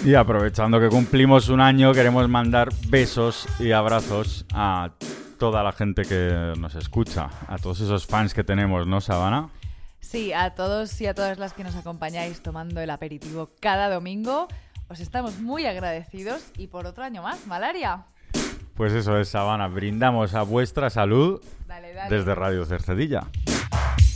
Y aprovechando que cumplimos un año, queremos mandar besos y abrazos a toda la gente que nos escucha, a todos esos fans que tenemos, ¿no, Savannah? Sí, a todos y a todas las que nos acompañáis tomando el aperitivo cada domingo. Os estamos muy agradecidos y por otro año más, Malaria. Pues eso es, Savannah. Brindamos a vuestra salud Dale. desde Radio Cercedilla.